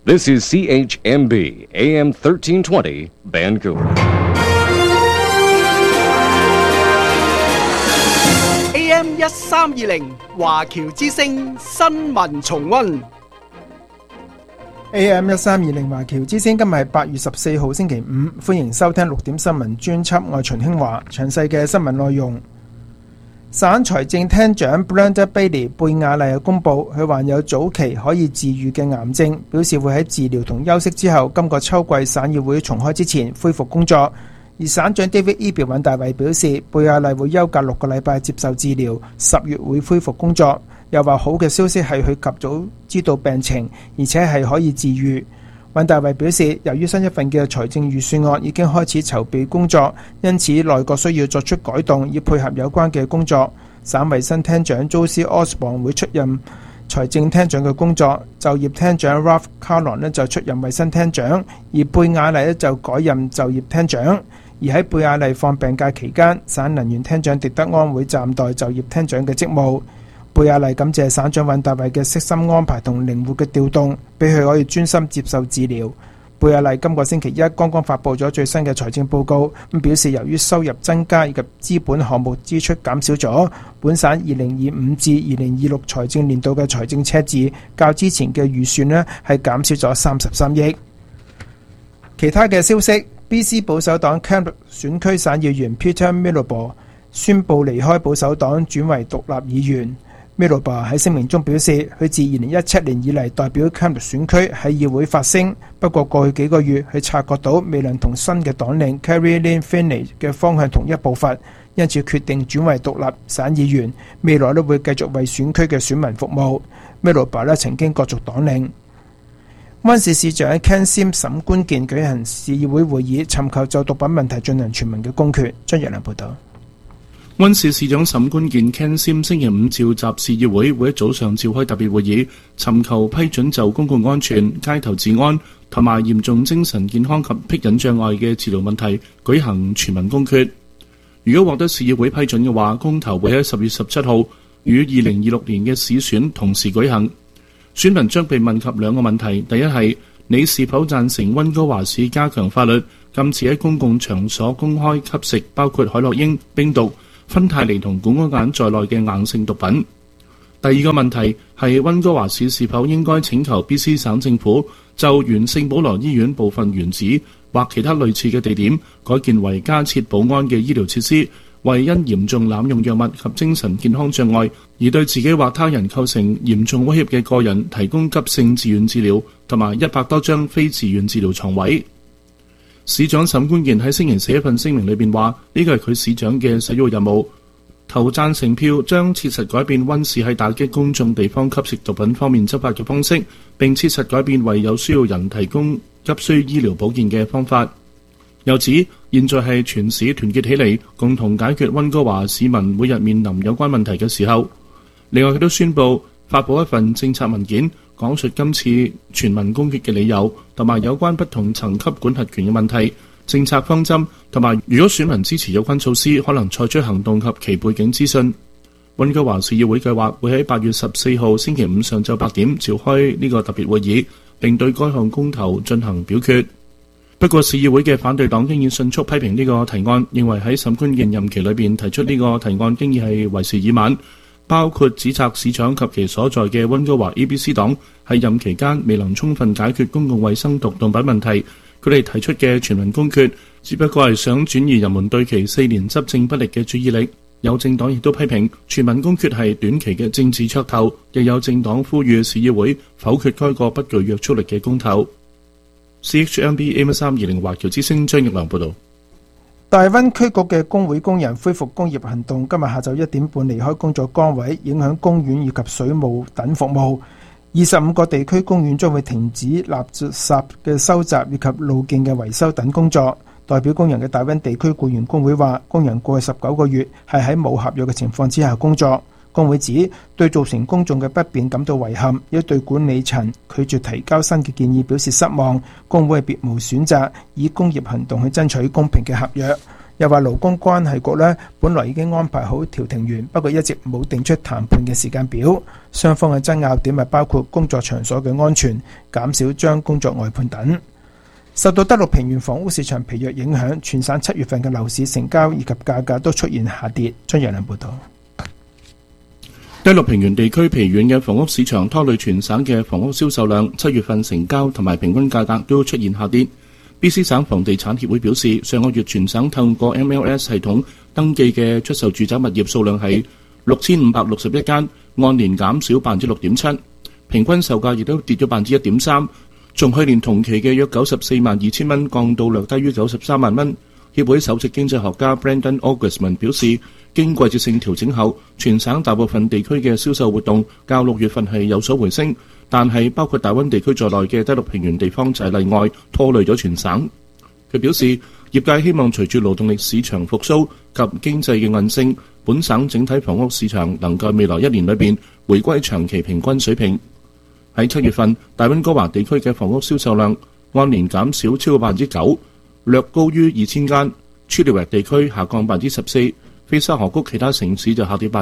This is CHMB AM 1320 Vancouver. AM 1320華僑之聲新聞重溫。 AM 1320華僑之聲，今日係8月14號星期五，歡迎收聽6點新聞專輯，我係秦興華。詳細嘅新聞內容，省財政廳長 Brendan Bailey 貝亞麗公布，佢患有早期可以治愈嘅癌症，表示會喺治療同休息之後，今個秋季省議會重開之前恢復工作。而省長 David Eby 尹大維表示，貝亞麗會休假6個禮拜接受治療，10月會恢復工作。又話好嘅消息係佢及早知道病情，而且係可以治愈。尹大維表示，由於新一份嘅財政預算案已經開始籌備工作，因此內閣需要作出改動，以配合有關嘅工作。省衛生廳長 Josie Osborne 會出任財政廳長嘅工作，就業廳長 Ralph Carlon 就出任衛生廳長，而貝亞麗就改任就業廳長。而喺貝亞麗放病假期間，省能源廳長狄德安會暫代就業廳長嘅職務。貝亞麗感謝省長尹大維嘅悉心安排同靈活嘅調動，俾佢可以專心接受治療。貝亞麗今個星期一剛剛發布咗最新嘅財政報告，咁表示由於收入增加以及資本項目支出減少咗，本省2025至2026財政年度嘅財政赤字較之前嘅預算呢係減少咗33億。其他嘅消息， BC 保守黨 Kamloops 選區省議員 Peter Milibor 宣布離開保守黨，轉為獨立議員。Milibor 喺聲明中表示，佢自2017年以嚟代表 Kamloops 選區喺議會發聲，不過過去幾個月佢察覺到未能同新嘅黨領 Carrie-Lynne Feeney 嘅方向同一步伐，因此決定轉為獨立省議員，未來都會繼續為選區嘅選民服務。Milibor 曾經角逐黨領。溫市市長 Ken Sim 沈關健舉行市議會會議，尋求就毒品問題進行全民嘅公決。張日良報道。 溫市市長沈關健 Ken Sim 星期五召集市議會，會喺早上召開特別會議，尋求批准就公共安全、街頭治安同埋嚴重精神健康及僻忍障礙嘅治療問題舉行全民公決。如果獲得市議會批准嘅話，公投會喺10月17號與2026年嘅市選同時舉行。選民將被問及兩個問題，第一係你是否贊成溫哥華市加強法律，禁止喺公共場所公開吸食包括海洛因、冰毒、芬太尼同谷氨鹼在內嘅硬性毒品。第二個問題係溫哥華市是否應該請求 BC 省政府就原聖保羅醫院部分原址或其他類似嘅地點改建為加設保安嘅醫療設施，為因嚴重濫用藥物及精神健康障礙而對自己或他人構成嚴重威脅嘅個人提供急性自願治療同埋100多張非自願治療床位。市長沈關健喺星期四一份聲明裏邊話，呢個係佢市長嘅首要任務。投贊成票將切實改變溫市喺打擊公眾地方吸食毒品方面執法嘅方式，並切實改變為有需要人提供急需醫療保健嘅方法。又指現在係全市團結起嚟，共同解決溫哥華市民每日面臨有關問題嘅時候。另外，佢都宣布發布一份政策文件，講述今次全民公決嘅理由，同埋有關不同層級管轄權嘅問題、政策方針，同埋如果選民支持有關措施，可能採取行動及其背景資訊。溫哥華市議會計劃會喺8月14號星期五上晝8點召開呢個特別會議，並對該項公投進行表決。不過，市議會嘅反對黨經已迅速批評呢個提案，認為喺沈關健任期裏邊提出呢個提案經已係為時已晚，包括指責市長及其所在嘅溫哥華 ABC 黨喺任期間未能充分解決公共衛生毒品問題。佢哋提出嘅全民公決只不過係想轉移人們對其4年執政不力嘅注意力。有政黨亦都批評全民公決係短期嘅政治噱頭，亦有政黨呼籲市議會否決該個不具約束力嘅公投。CHMB AM320華僑之聲張玉良報導。 大溫區局嘅工會工人恢復工業行動，今日下晝1點半離開工作崗位，影響公園以及水務等服務。25個地區公園將會停止垃圾嘅收集以及路徑嘅維修等工作。代表工人嘅大溫地區僱員工會話，工人過去19個月係喺冇合約嘅情況之下工作。工會指對造成公眾嘅不便感到遺憾，亦對管理層拒絕提交新嘅建議表示失望。工會係別無選擇，以工業行動去爭取公平嘅合約。 又話勞工關係局呢本來已經安排好調停員，不過一直冇定出談判嘅時間表。雙方嘅爭拗點係包括工作場所嘅安全、減少將工作外判等。受到德陸平原房屋市場疲弱影響，全省7月份嘅樓市成交以及價格都出現下跌。張陽良報導。 德陸平原地區疲軟嘅房屋市場拖累全省嘅房屋銷售量，7月份成交同埋平均價格都出現下跌。BC 省房地產協會表示，上個月全省透過 MLS 系統登記嘅出售住宅物業數量係6561間，按年減少6.7%，平均售價亦都跌咗1.3%。從去年同期嘅約942000蚊降到略低於93萬蚊。協會首席經濟學家 Brendan Augustman 表示，經季節性調整後，全省大部分地區嘅銷售活動較6月份係有所回升，但係包括大溫地區在內嘅德陸平原地方就係例外，拖累咗全省。佢表示，業界希望隨住勞動力市場復甦及經濟嘅韌性，本省整體房屋市場能夠未來1年裏邊回歸長期平均水平。喺7月份，大溫哥華地區嘅房屋銷售量按年減少超過9%，略高於2000間。Chilliwack 地區下降14%，菲沙河谷其他城市就下跌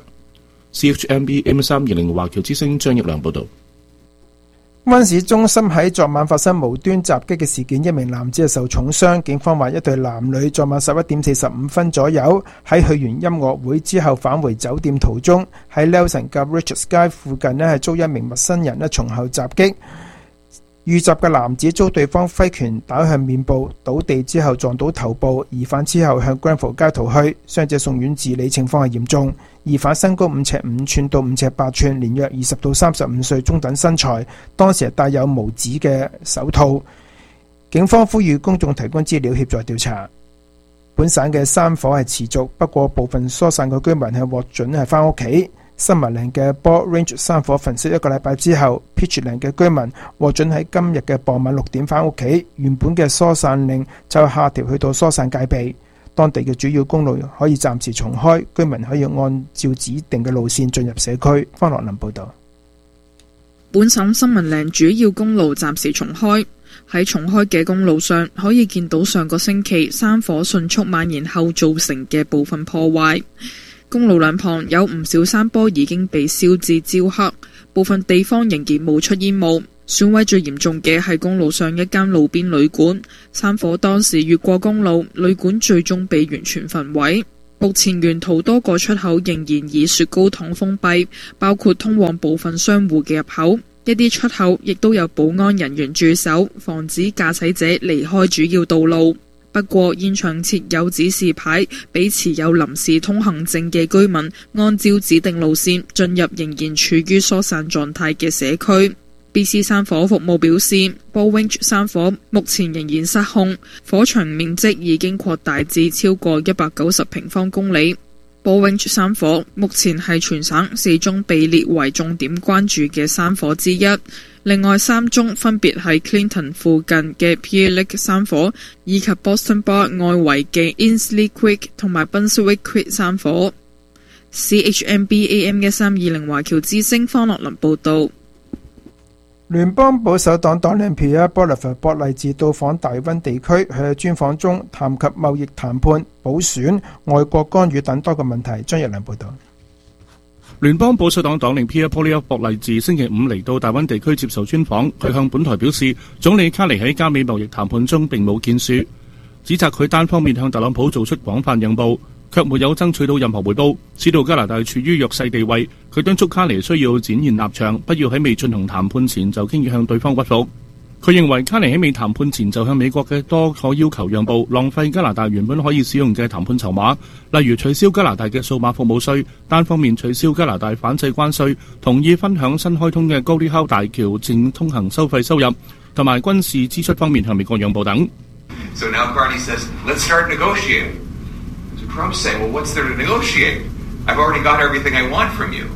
7%。CHMB AM320 華僑之聲張益良報導。 灣市中心喺昨晚發生無端襲擊嘅事件，一名男子受重傷。警方話一對男女昨晚11點45分左右喺去完音樂會之後返回酒店途中，喺 Nelson 及 Richards 街附近係遭一名陌生人從後襲擊。遇襲嘅男子遭對方揮拳打向面部，倒地之後撞到頭部。疑犯之後向 Granville 街逃去，傷者送院治理，情況係嚴重。疑犯身高5尺5寸到5尺8寸，年約20到35歲，中等身材，當時係戴有無指嘅手套。警方呼籲公眾提供資料協助調查。本省嘅山火係持續，不過部分疏散嘅居民係獲准係返屋企。新聞嶺嘅 Ball Range 山火焚燒1個禮拜之後， Pitchland 嘅居民獲准喺今日嘅傍晚6點返屋企，原本嘅疏散令就下調去到疏散戒備。當地嘅主要公路可以暫時重開，居民可以按照指定嘅路線進入社區。方樂林報導。 本省新聞嶺主要公路暫時重開，喺重開嘅公路上可以見到上個星期山火迅速蔓延後造成嘅部分破壞。公路兩旁有唔少山坡已經被燒至焦黑，部分地方仍然冒出煙霧。損毀最嚴重嘅係公路上一間路邊旅館，山火當時越過公路，旅館最終被完全焚毀。目前沿途多個出口仍然以雪糕筒封閉，包括通往部分商戶嘅入口，一啲出口亦都有保安人員駐守，防止駕駛者離開主要道路。不過現場設有指示牌，俾持有臨時通行證嘅居民按照指定路線進入仍然處於疏散狀態嘅社區。BC 山火服務表示， Ball Range 山火目前仍然失控，火場面積已經擴大至超過190平方公里。Ball Range 山火目前係全省4宗被列為重點關注嘅山火之一，另外3宗分別係 Clinton 附近嘅 Pierre Lake 山火，以及 Boston Bar 外圍嘅 Inslee Creek 同埋 Bunswick Creek 山火。CHMB AM1320 華僑之聲方樂林報導。 聯邦保守黨黨領 Pierre Poilievre 博勵治到訪大溫地區，佢喺專訪中談及貿易談判、補選、外國干預等多個問題。張日良報導。 聯邦保守黨黨領 Pierre Poilievre 博勵治星期5嚟到大溫地區接受專訪，佢向本台表示，總理卡尼喺加美貿易談判中並冇建樹，指責佢單方面向特朗普做出廣泛讓步，卻沒有爭取到任何回報，使到加拿大處於弱勢地位。佢敦促卡尼需要展現立場，不要喺未進行談判前就輕易向對方屈服。佢認為卡尼喺未談判前就向美國嘅多個要求讓步，浪費加拿大原本可以使用嘅談判籌碼，例如取消加拿大嘅數碼服務稅，單方面取消加拿大反制關稅，同意分享新開通嘅高利口大橋淨通行收費收入，同埋軍事支出方面向美國讓步等。 So now Carney says, let's start negotiating. So Trump's saying, well, what's there to negotiate? I've already got everything I want from you.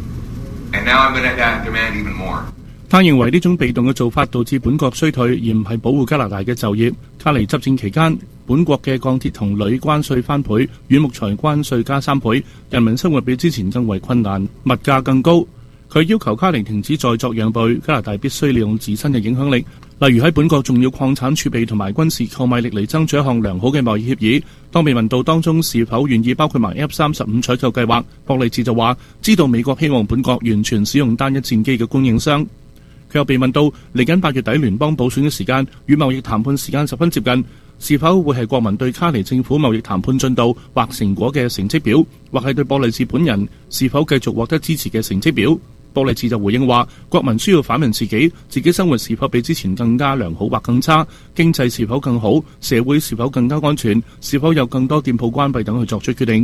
And now I'm going to demand even more. 他認為呢種被動嘅做法導致本國衰退，而唔係保護加拿大嘅就業。卡尼執政期間，本國嘅鋼鐵同鋁關稅翻倍，軟木材關稅加3倍，人民生活比之前更為困難，物價更高。 佢要求卡尼停止再作讓步，加拿大必須利用自身嘅影響力，例如喺本國重要礦產儲備同埋軍事購買力嚟爭取一項良好嘅貿易協議。當被問到當中是否願意包括埋 F-35採購計劃，博利治就話知道美國希望本國完全使用單一戰機嘅供應商。佢又被問到嚟緊8月底聯邦補選嘅時間與貿易談判時間十分接近，是否會係國民對卡尼政府貿易談判進度或成果嘅成績表，或係對博利治本人是否繼續獲得支持嘅成績表。博利治就回應話，國民需要反問自己生活是否比之前更加良好或更差，經濟是否更好，社會是否更加安全，是否有更多店鋪關閉等去作出決定。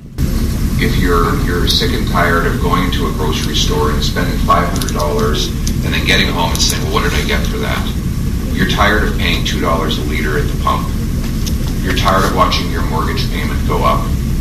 If you're sick and tired of going to a grocery store and spending $500 and then getting home and saying, well, what did I get for that? You're tired of paying $2 a liter at the pump. You're tired of watching your mortgage payment go up.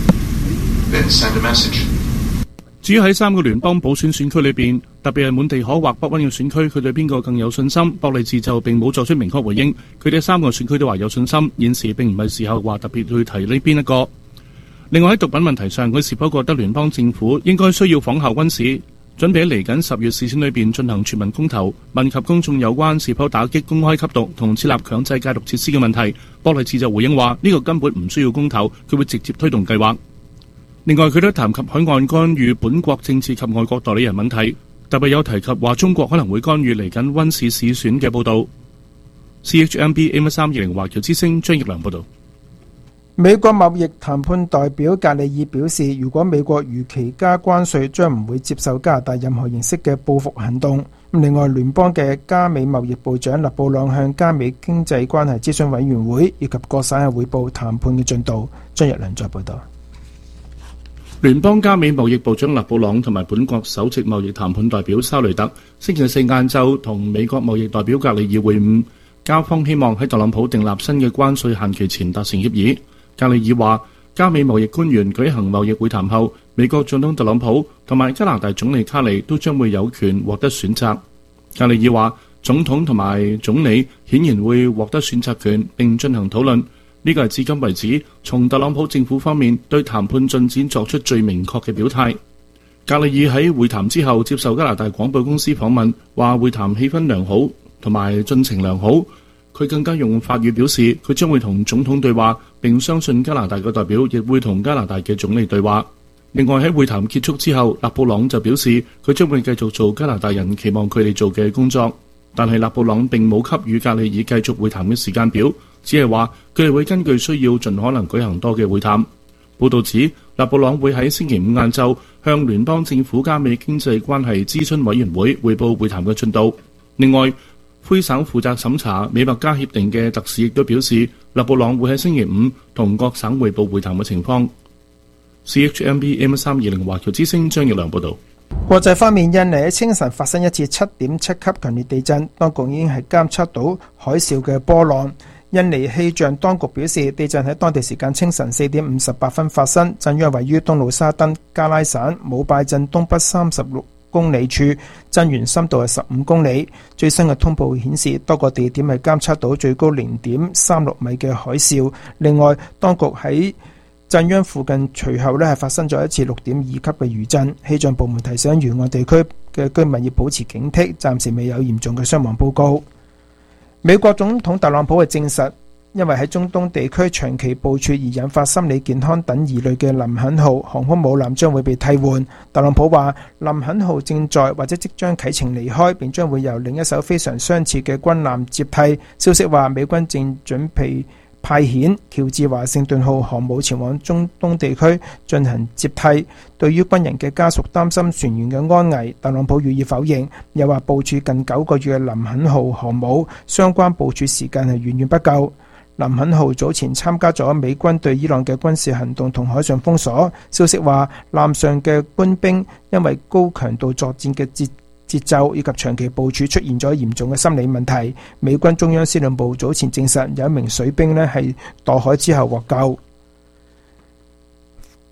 Then send a message. 至於喺3個聯邦補選選區裏邊，特別係滿地可或不溫嘅選區，佢對邊個更有信心？博利治就並冇作出明確回應。佢哋3個選區都話有信心，現時並唔係時候話特別去提呢邊一個。另外喺毒品問題上，佢是否覺得聯邦政府應該需要仿效溫市，準備喺嚟緊10月市選裏邊進行全民公投，問及公眾有關是否打擊公開吸毒同設立強制戒毒設施嘅問題，博利治就回應話呢個根本唔需要公投，佢會直接推動計劃。另外，佢都談及海岸干預本國政治及外國代理人問題，特別有提及話中國可能會干預嚟緊溫市市選嘅報導。CHMB AM320華僑之聲張奕良報導。 美國貿易談判代表格里爾表示，如果美國如期加關稅，將唔會接受加拿大任何形式嘅報復行動。另外，聯邦嘅加美貿易部長勒布朗向加美經濟關係諮詢委員會以及各省嘅匯報談判嘅進度。張日良再報道。 聯邦加美貿易部長勒布朗同埋本國首席貿易談判代表沙雷特星期四晏晝同美國貿易代表格里爾會晤，交方希望喺特朗普訂立新嘅關稅限期前達成協議。格里爾話，加美貿易官員舉行貿易會談後，美國總統特朗普同埋加拿大總理卡尼都將會有權獲得選擇。格里爾話，總統同埋總理顯然會獲得選擇權並進行討論。呢個係至今為止從特朗普政府方面對談判進展作出最明確嘅表態。格里爾喺會談之後接受加拿大廣播公司訪問，話會談氣氛良好同埋進程良好。佢更加用法語表示，佢將會同總統對話，並相信加拿大嘅代表亦會同加拿大嘅總理對話。另外喺會談結束之後，勒布朗就表示佢將會繼續做加拿大人期望佢哋做嘅工作，但係勒布朗並冇給予格里爾繼續會談嘅時間表，只係話佢哋會根據需要盡可能舉行多嘅會談。報導指，勒布朗會喺星期5晏晝向聯邦政府加美經濟關係諮詢委員會匯報會談嘅進度。另外，魁省負責審查美墨加協定嘅特使亦都表示，勒布朗會喺星期5同各省匯報會談嘅情況。CHMB AM320華僑之聲張奕良報導。 國際方面，印尼喺清晨發生一次7.7級強烈地震，當局已經係監測到海嘯嘅波浪。印尼氣象當局表示，地震喺當地時間清晨4點58分發生，震央位於東努沙登加拉省姆拜鎮東北36公里處，震源深度係15公里。最新嘅通報顯示，多個地點係監測到最高0.36米嘅海嘯。另外，當局喺震央附近隨後係發生咗一次6.2級嘅餘震。氣象部門提醒沿岸地區嘅居民要保持警惕，暫時未有嚴重嘅傷亡報告。美國總統特朗普係證實，因為喺中東地區長期部署而引發心理健康等疑慮嘅林肯號航空母艦將會被替換。特朗普話，林肯號正在或者即將啟程離開，並將會由另一艘非常相似嘅軍艦接替。消息話，美軍正準備派遣喬治華盛頓號航母前往中東地區進行接替。對於軍人嘅家屬擔心船員嘅安危，特朗普予以否認，又話部署近9個月嘅林肯號航母相關部署時間係遠遠不夠。林肯號早前參加咗美軍對伊朗嘅軍事行動同海上封鎖。消息話，艦上嘅官兵因為高強度作戰嘅節奏以及長期部署出現咗嚴重嘅心理問題。美軍中央司令部早前證實有一名水兵係墮海之後獲救。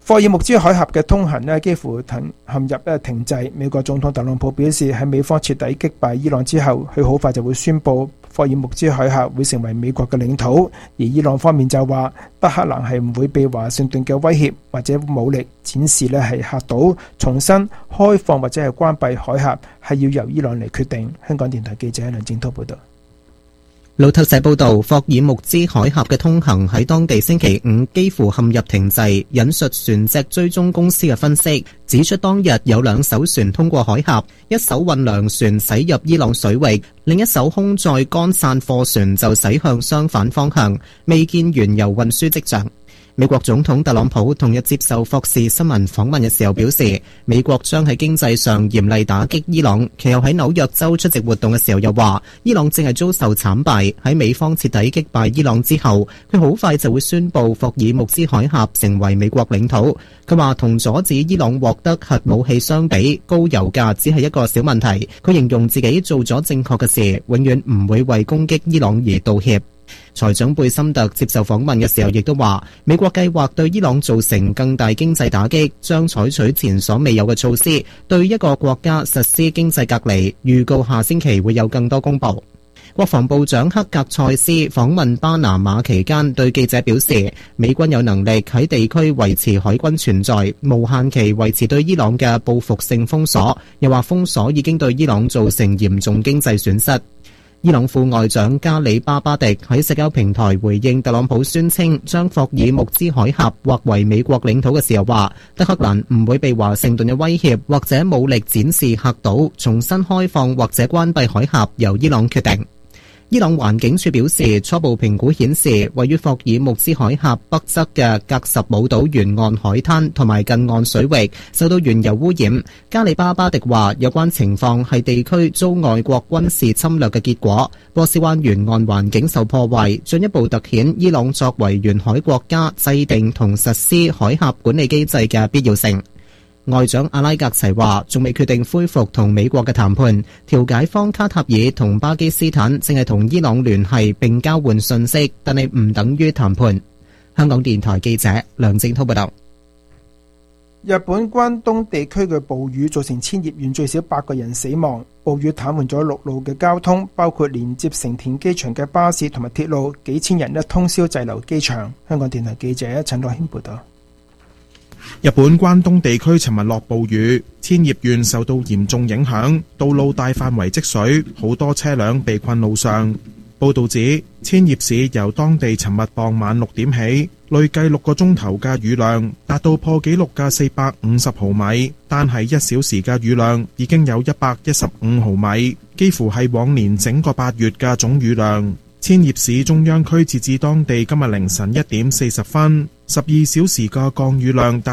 霍爾木茲海峽嘅通行幾乎陷入停滯。美國總統特朗普表示，喺美方徹底擊敗伊朗之後，佢好快就會宣布霍爾木茲海峽會成為美國嘅領土。而伊朗方面就話，德黑蘭係唔會被華盛頓嘅威脅或者武力展示係嚇到，重新開放或者係關閉海峽係要由伊朗嚟決定。香港電台記者梁正濤報道。 路透社報道，霍爾木茲海峽嘅通行喺當地星期五幾乎陷入停滯。引述船隻追蹤公司嘅分析，指出當日有2艘船通過海峽，一艘運糧船駛入伊朗水域，另一艘空載乾散貨船就駛向相反方向，未見原油運輸跡象。美國總統特朗普同日接受霍士新聞訪問嘅時候表示，美國將喺經濟上嚴厲打擊伊朗。其後喺紐約州出席活動嘅時候又話，伊朗正係遭受慘敗。喺美方徹底擊敗伊朗之後，佢好快就會宣布霍爾木茲海峽成為美國領土。佢話同阻止伊朗獲得核武器相比，高油價只係一個小問題。佢形容自己做咗正確嘅事，永遠唔會為攻擊伊朗而道歉。財長貝森特接受訪問嘅時候亦都話，美國計劃對伊朗造成更大經濟打擊，將採取前所未有嘅措施，對一個國家實施經濟隔離，預告下星期會有更多公佈。國防部長克格塞斯訪問巴拿馬期間對記者表示，美軍有能力喺地區維持海軍存在，無限期維持對伊朗嘅報復性封鎖，又話封鎖已經對伊朗造成嚴重經濟損失。伊朗副外長加里巴巴迪喺社交平台回應特朗普宣稱將霍爾木茲海峽劃為美國領土嘅時候話，德黑蘭唔會被華盛頓嘅威脅或者武力展示嚇到，重新開放或者關閉海峽由伊朗決定。伊朗環境署表示，初步評估顯示，位於霍爾木茲海峽北側嘅格什姆島沿岸海灘同埋近岸水域受到原油污染。加里巴巴迪話，有關情況係地區遭外國軍事侵略嘅結果。波斯灣沿岸環境受破壞，進一步凸顯伊朗作為沿海國家制定同實施海峽管理機制嘅必要性。外長阿拉格齊話，仲未決定恢復同美國嘅談判。調解方卡塔爾同巴基斯坦正係同伊朗聯繫並交換信息，但係唔等於談判。香港電台記者梁正濤報道。 日本關東地區嘅暴雨造成千葉縣最少8個人死亡，暴雨癱瘓咗陸路嘅交通，包括連接成田機場嘅巴士同埋鐵路，幾千人通宵滯留機場。香港電台記者陳樂謙報道。 日本關東地區尋日落暴雨，千葉縣受到嚴重影響，道路大範圍積水，好多車輛被困路上。報道指，千葉市由當地尋日傍晚6點起，累計6個鐘頭嘅雨量達到破紀錄嘅450毫米，單係1小時嘅雨量已經有115毫米，幾乎係往年整個8月嘅總雨量。千葉市中央區截至當地今日凌晨1點40分，12小時嘅降雨量達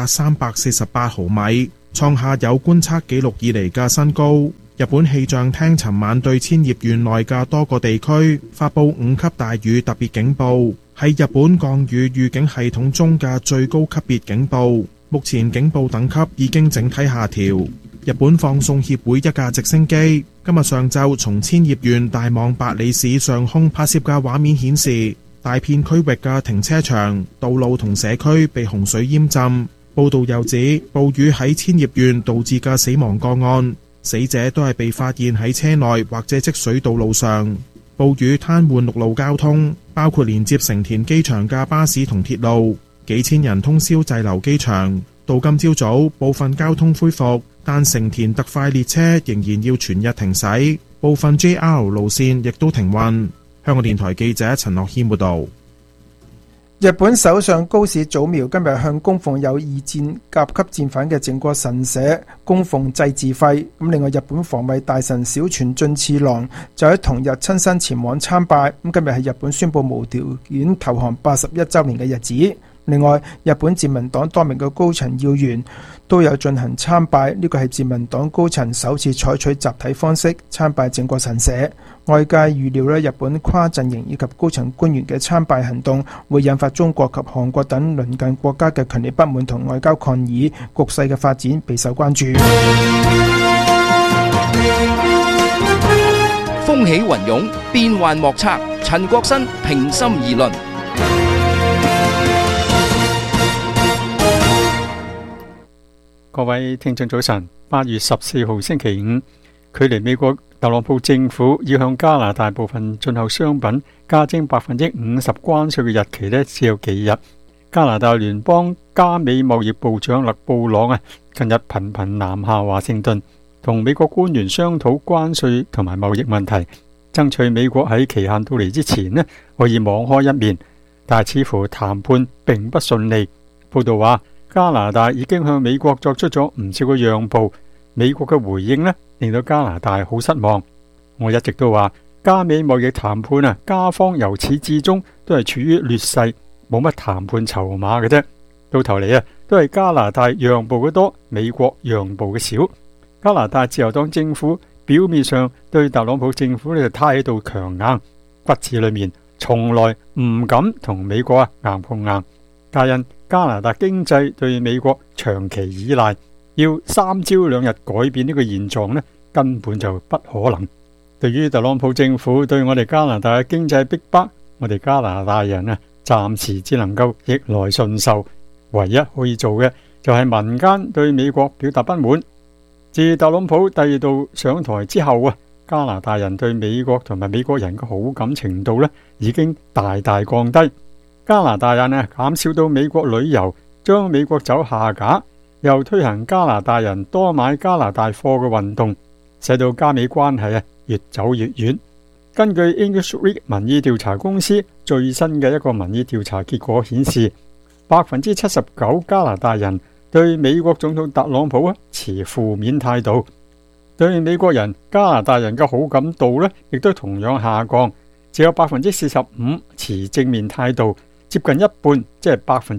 348毫米，創下有觀測記錄以嚟嘅新高。日本氣象廳尋晚對千葉縣內嘅多個地區發佈5級大雨特別警報，係日本降雨預警系統中嘅最高級別警報。目前警報等級已經整體下調。日本放送協會一架直升機今日上晝從千葉縣大網白里市上空拍攝嘅畫面顯示，大片區域嘅停車場、道路同社區被洪水淹浸。報道又指，暴雨喺千葉縣導致嘅死亡個案，死者都係被發現喺車內或者積水道路上。暴雨癱瘓陸路交通，包括連接成田機場嘅巴士同鐵路，幾千人通宵滯留機場。到今朝早，部分交通恢復，但成田特快列車仍然要全日停駛，部分 JR 路線亦都停運。香港電台記者陳樂謙報道。 日本首相高市早苗今日向供奉有2戰甲級戰犯嘅靖國神社供奉祭祀費。另外，日本防衛大臣小泉進次郎就喺同日親身前往參拜。今日係日本宣布無條件投降81週年嘅日子。另外，日本自民黨多名嘅高層要員都有進行參拜，呢個係自民黨高層首次採取集體方式參拜靖國神社。外界預料日本跨陣營以及高層官員嘅參拜行動會引發中國及韓國等鄰近國家嘅強烈不滿同外交抗議，局勢嘅發展備受關注。 風起雲湧，變幻莫測，陳國新平心而論。 各位聽眾早晨。8月14號星期五，距離美國特朗普政府要向加拿大部分進口商品加徵50%關稅嘅日期呢，只有幾日。加拿大聯邦加美貿易部長勒布朗近日頻頻南下華盛頓，同美國官員商討關稅同埋貿易問題，爭取美國喺期限到嚟之前呢可以網開一面，但係似乎談判並不順利。報道話，加拿大已經向美國作出咗唔少嘅讓步，美國嘅回應呢令到加拿大好失望。我一直都話，加美貿易談判加方由始至終都係處於劣勢，冇乜談判籌碼嘅啫。到頭嚟都係加拿大讓步嘅多，美國讓步嘅少。加拿大自由黨政府表面上對特朗普政府呢態度強硬，骨子裏面從來唔敢同美國硬碰硬。皆因加拿大經濟對美國長期依賴，要3朝2日改變呢個現狀呢，根本就不可能。對於特朗普政府對我哋加拿大嘅經濟逼迫，我哋加拿大人暫時只能夠逆來順受。唯一可以做嘅就係民間對美國表達不滿。自特朗普第2度上台之後加拿大人對美國同埋美國人嘅好感程度呢已經大大降低。加拿大人減少到美國旅遊，將美國酒下架，又推行加拿大人多買加拿大貨嘅運動，使到加美關係越走越遠。根據 English Read 民意調查公司最新嘅一個民意調查結果顯示，79%加拿大人對美國總統特朗普持負面態度，對美國人加拿大人嘅好感度呢亦都同樣下降，只有45%持正面態度。接近一半，即係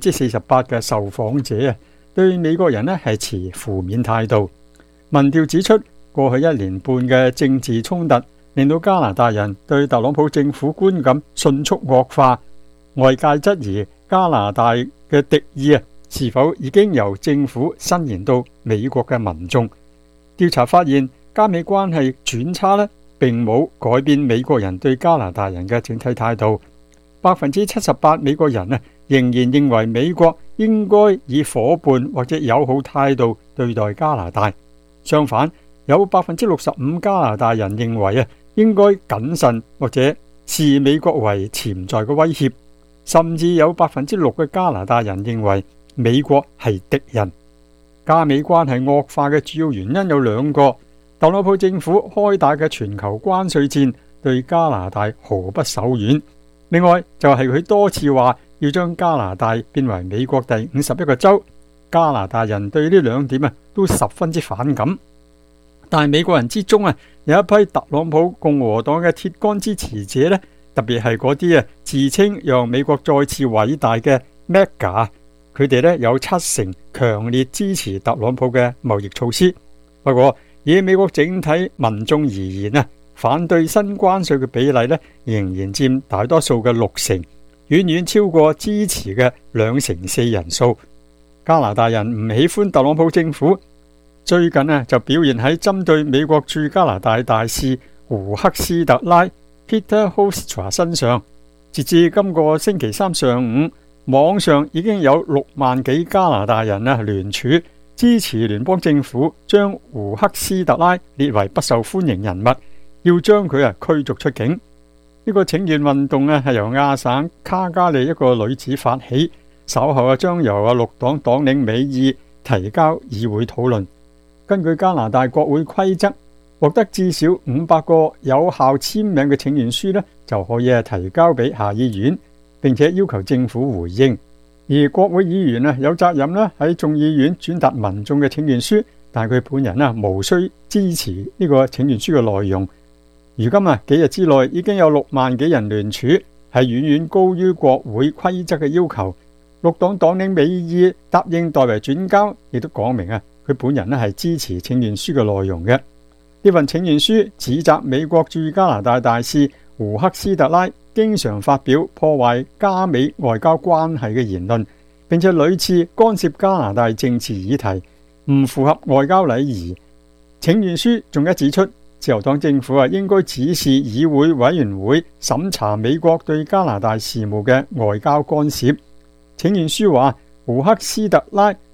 48%嘅受訪者對美國人係持負面態度。民調指出，過去1年半嘅政治衝突令到加拿大人對特朗普政府觀感迅速惡化。外界質疑加拿大嘅敵意是否已經由政府伸延到美國嘅民眾。調查發現，加美關係轉差呢並冇改變美國人對加拿大人嘅整體態度。78%美國人仍然認為美國應該以夥伴或者友好態度對待加拿大。相反，有65%加拿大人認為應該謹慎或者視美國為潛在嘅威脅，甚至有6%嘅加拿大人認為美國係敵人。加美關係惡化嘅主要原因有2個：特朗普政府開打嘅全球關稅戰對加拿大毫不手軟。另外就係佢多次話要將加拿大變為美國第51個州，加拿大人對呢2點都十分之反感。但係美國人之中有一批特朗普共和黨嘅鐵桿支持者特別係嗰啲自稱讓美國再次偉大嘅 MAGA， 佢哋有70%強烈支持特朗普嘅貿易措施。不過以美國整體民眾而言反對新關稅嘅比例仍然佔大多數嘅60%，遠遠超過支持嘅4%人數。加拿大人唔喜歡特朗普政府，最近就表現喺針對美國駐加拿大大使胡克斯特拉 Peter Hoekstra 身上。截至今個星期三上午，網上已經有6萬幾加拿大人聯署支持聯邦政府將胡克斯特拉列為不受歡迎人物，要將佢驅逐出境。呢個請願運動係由亞省卡加利一個女子發起，稍後將由綠黨黨領美意提交議會討論。根據加拿大國會規則，獲得至少500個有效簽名嘅請願書就可以提交俾下議院，並且要求政府回應。而國會議員有責任喺眾議院轉達民眾嘅請願書，但佢本人無需支持呢個請願書嘅內容。如今幾日之內已經有6萬幾人聯署，係遠遠高於國會規則嘅要求。綠黨黨領美意答應代為轉交，亦都講明佢本人係支持請願書嘅內容嘅。呢份請願書指責美國駐加拿大大使胡克斯特拉經常發表破壞加美外交關係嘅言論，並且屢次干涉加拿大政治議題，唔符合外交禮儀。請願書仲一指出，自由黨政府應該指示議會委員會審查美國對加拿大事務嘅外交干涉。請願書話，胡克斯特拉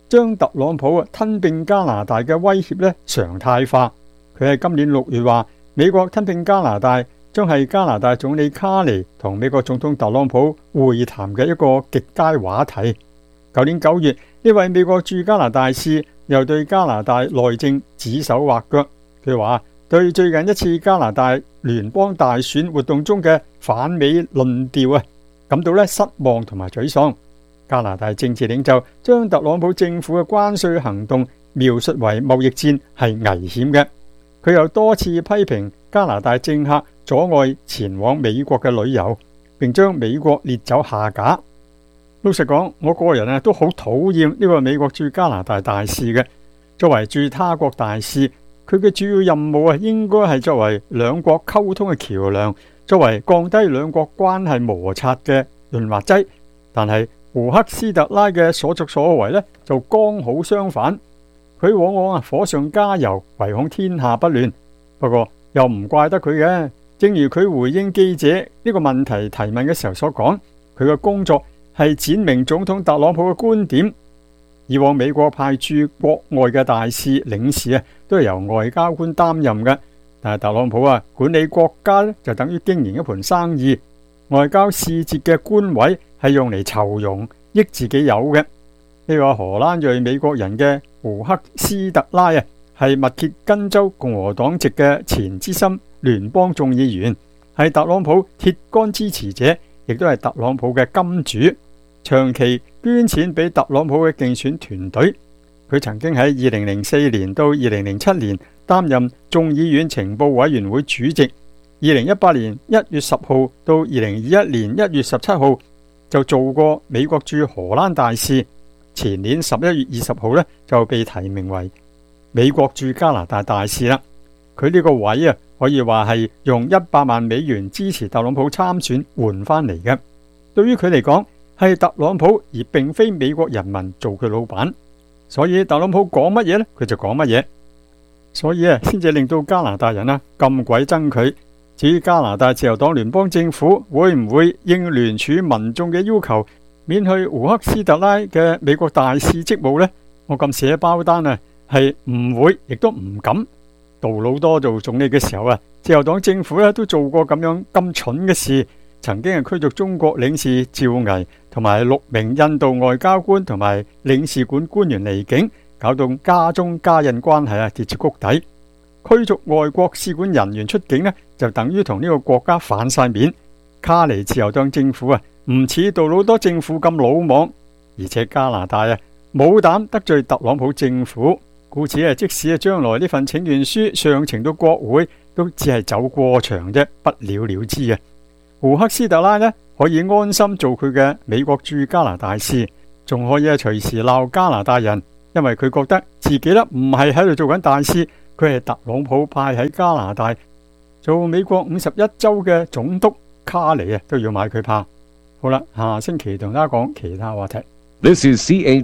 將特朗普吞併加拿大嘅威脅咧常態化。佢喺今年6月話，美國吞併加拿大將係加拿大總理卡尼同美國總統特朗普會談嘅一個極佳話題。舊年9月，呢位美國駐加拿大使又對加拿大內政指手畫腳。佢話對最近一次加拿大聯邦大選活動中嘅反美論調感到失望同埋沮喪。加拿大政治領袖將特朗普政府嘅關稅行動描述為貿易戰，係危險嘅。佢又多次批評加拿大政客阻礙前往美國嘅旅遊，並將美國列走下架。老實講，我個人都好討厭呢個美國駐加拿大大使嘅。作為駐他國大使，佢嘅主要任務應該係作為兩國溝通嘅橋樑，作為降低兩國關係摩擦嘅潤滑劑。但係胡克斯特拉嘅所作所為呢，就剛好相反。佢往往火上加油，唯恐天下不亂。不過又唔怪得佢嘅，正如佢回應記者呢個問題提問嘅時候所講，佢嘅工作係闡明總統特朗普嘅觀點。以往美國派駐國外嘅大使、領事都係由外交官擔任嘅，但係特朗普管理國家就等於經營一盤生意。外交使節嘅官位係用嚟酬庸，益自己有嘅。呢個荷蘭裔美國人嘅胡克斯特拉係密歇根州共和黨籍嘅前資深聯邦眾議員，係特朗普鐵桿支持者，亦都係特朗普嘅金主，長期捐錢俾特朗普嘅競選團隊。佢曾經喺2004年到2007年擔任眾議院情報委員會主席，2018年1月10號到2021年1月17號就做過美國駐荷蘭大使。前年11月20號就被提名為美國駐加拿大大使啦。佢呢個位可以話係用100萬美元支持特朗普參選換翻嚟嘅。對於佢嚟講，係特朗普而並非美國人民做佢老闆，所以特朗普講乜嘢佢就講乜嘢，所以先至令到加拿大人咁鬼憎佢。至於加拿大自由黨聯邦政府會唔會應聯署民眾嘅要求，免去胡克斯特拉嘅美國大使職務呢？我咁寫包單係唔會，亦都唔敢。杜魯多做總理嘅時候自由黨政府都做過咁蠢嘅事，曾經係驅逐中國領事趙巍同埋6名印度外交官同埋領事館官員離境，搞到加中加印關係跌至谷底。驅逐外國使館人員出境就等於同呢個國家反晒面。卡尼自由黨政府唔似杜魯多政府咁魯莽，而且加拿大冇膽得罪特朗普政府，故此即使將來呢份請願書上呈到國會，都只係走過場啫，不了了之。胡克斯特拉可以安心做佢嘅美國駐加拿大使，仲可以隨時鬧加拿大人，因為佢覺得自己唔係喺度做緊大使，佢係特朗普派喺加拿大做美國51州嘅總督。卡尼都要買佢怕。好啦，下星期同大家講其他話題。 This is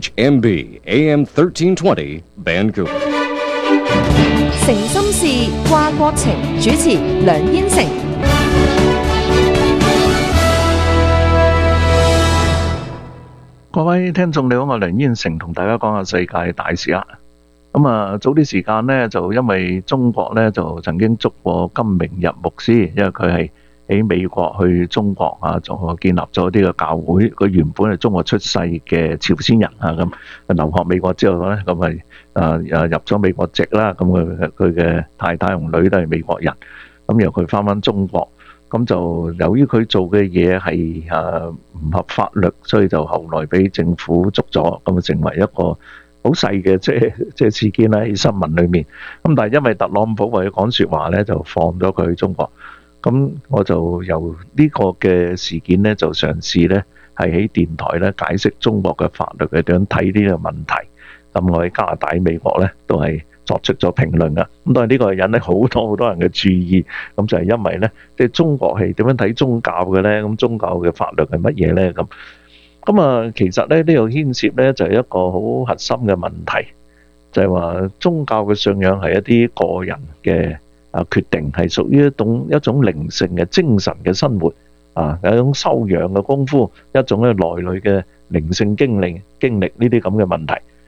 CHMB AM 1320 Vancouver。 誠心事，話國情，主持梁燕成。 各位聽眾你好，我梁燕成同大家講下世界大事啦。早啲時間呢，就因為中國呢，就曾經捉過金明日牧師，因為佢係喺美國去中國就建立咗呢個教會。佢原本係中國出世嘅朝鮮人咁留學美國之後咧，咁入咗美國籍啦。咁佢嘅太太同女都係美國人。咁由佢翻中國，咁就由於佢做嘅嘢係唔合法律，所以就後來俾政府捉咗，咁成為一個好細嘅即係事件啦喺新聞裏面。咁但係因為特朗普為佢講說話咧，就放咗佢去中國。咁我就由呢個嘅事件咧，就嘗試咧係喺電台咧解釋中國嘅法律係點樣睇呢個問題。咁我喺加拿大、美國咧都係作出咗評論噶。咁但係呢個引起好多人嘅注意。咁就係因為咧，即係中國係點樣睇宗教嘅咧？咁宗教嘅法律係乜嘢咧？咁其實咧呢度牽涉咧就係一個好核心嘅問題，就係話宗教嘅信仰係一啲個人嘅決定，係屬於一種靈性嘅精神嘅生活有一種修養嘅功夫，一種咧內裏嘅靈性經歷呢啲咁嘅問題。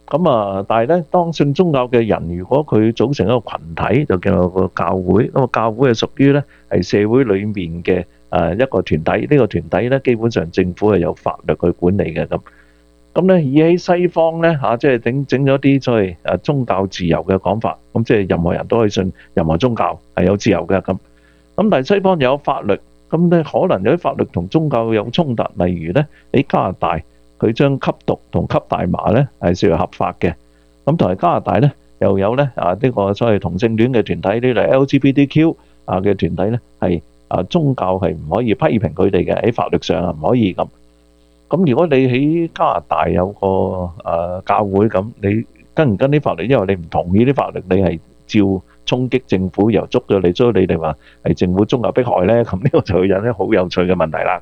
但係咧，當信宗教嘅人，如果佢組成一個群體，就叫做個教會。咁教會係屬於咧係社會裡面嘅一個團體。呢個團體咧，基本上政府係有法律去管理嘅咁。咁咧，以喺西方咧即係整咗啲所謂宗教自由嘅講法。咁即係任何人都可以信任何宗教，係有自由嘅咁。咁但係西方有法律，咁咧可能有啲法律同宗教有衝突。例如咧喺加拿大，佢將吸毒同吸大麻咧係視為合法嘅。咁同埋加拿大咧又有咧呢個所謂同性戀嘅團體，呢類 LGBTQ 嘅團體咧係宗教係唔可以批評佢哋嘅，喺法律上唔可以咁。咁如果你喺加拿大有個教會咁，你跟唔跟啲法律？因為你唔同意啲法律，你係照衝擊政府，又捉咗你，所以你哋話係政府宗教迫害咧，咁呢個就會引起好有趣嘅問題啦。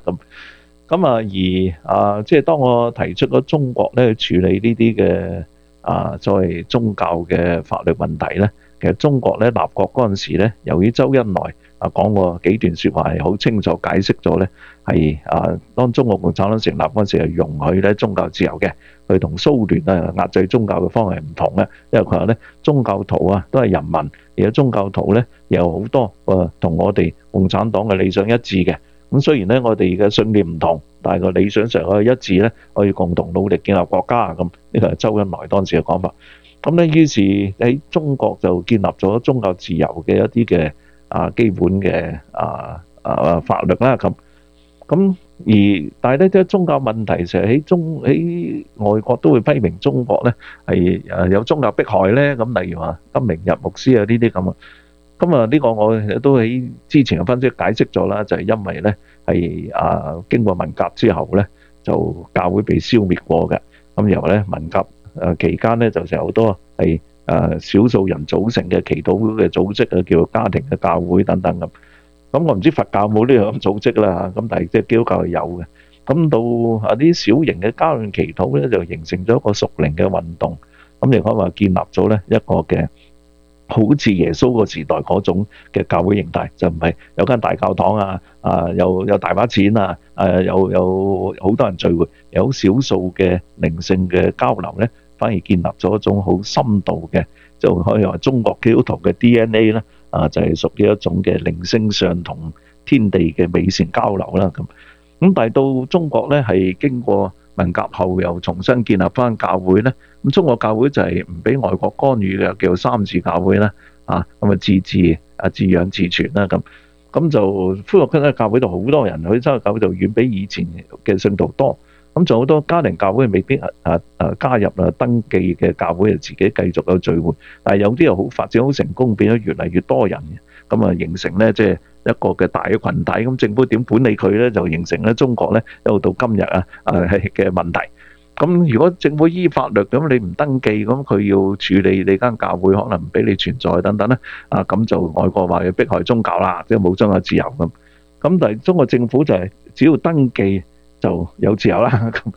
而即係當我提出咗中國咧去處理呢啲嘅所謂宗教嘅法律問題咧，其實中國咧立國嗰陣時咧，由於周恩來講過幾段説話係好清楚解釋咗咧，係當中國共產黨成立嗰陣時係容許咧宗教自由嘅，佢同蘇聯壓制宗教嘅方向係唔同嘅，因為佢話咧宗教徒都係人民，而且宗教徒咧有好多同我哋共產黨嘅理想一致嘅。咁雖然咧我哋嘅信念唔同，但係個理想上可以一致咧，可以共同努力建立國家咁。呢個係周恩來當時嘅講法。咁咧於是喺中國就建立咗宗教自由嘅一啲嘅基本嘅法律啦咁。但係咧即係宗教問題，成日喺外國都會批評中國咧係有宗教迫害咧。咁例如話金明日牧師呢啲咁。呢個我都喺之前嘅分析解釋咗啦，就係因為咧係經過文革之後咧，就教會被消滅過嘅。咁然後咧文革期間咧就成好多係少數人組成嘅祈禱會嘅組織叫做家庭嘅教會等等咁。咁我唔知佛教冇呢樣組織啦，咁但係即係基督教係有嘅。咁到啲小型嘅家庭祈禱咧，就形成咗一個屬靈嘅運動。咁亦可以話建立咗咧一個嘅好似耶穌個時代嗰種嘅教會形態，就唔係有間大教堂有大把錢有好多人聚會，有少數嘅靈性嘅交流咧，反而建立咗一種好深度嘅，就可以話中國基督徒嘅 DNA 啦，就係屬於一種嘅靈性上同天地嘅美善交流啦咁。咁但係到中國咧係經過文革後又重新建立翻教會咧，咁中國教會就係唔俾外國干預嘅，叫做三自教會啦，自治、自養、自存啦咁就呼羅克教會度好多人，佢真係教會度遠比以前嘅信徒多。咁仲有好多家庭教會未必加入登記嘅教會，自己繼續有聚會，但係有啲又好發展好成功，變咗越嚟越多人嘅，咁形成咧即係一個嘅大嘅群體。咁政府點管理佢咧，就形成咧中國咧一路到今日嘅問題。咁如果政府依法律咁你唔登記，咁佢要處理你間教會，可能唔俾你存在等等咧，咁就外國話要迫害宗教啦，即係冇宗教自由咁。咁但係中國政府就係只要登記就有自由啦。